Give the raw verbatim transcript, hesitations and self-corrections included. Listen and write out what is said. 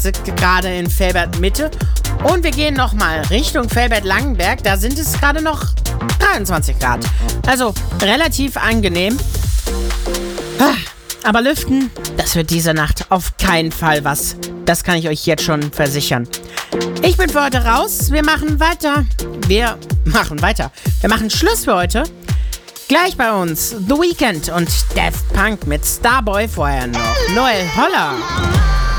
gerade in Velbert-Mitte. Und wir gehen nochmal Richtung Velbert-Langenberg. Da sind es gerade noch dreiundzwanzig Grad. Also relativ angenehm. Aber lüften, das wird diese Nacht auf keinen Fall was. Das kann ich euch jetzt schon versichern. Ich bin für heute raus. Wir machen weiter. Wir machen weiter. Wir machen Schluss für heute. Gleich bei uns The Weeknd und Daft Punk mit Starboy. Vorher noch Noel Holler.